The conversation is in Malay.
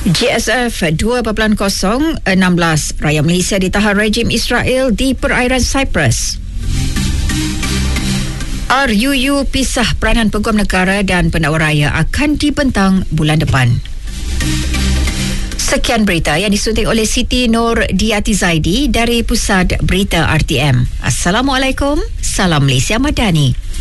GSF 2.0 16 rakyat Malaysia ditahan rejim Israel di perairan Cyprus. RUU pisah peranan peguam negara dan pendakwa raya akan dibentang bulan depan. Sekian berita yang disunting oleh Siti Nur Diati Zaidi dari Pusat Berita RTM. Assalamualaikum, salam Malaysia Madani.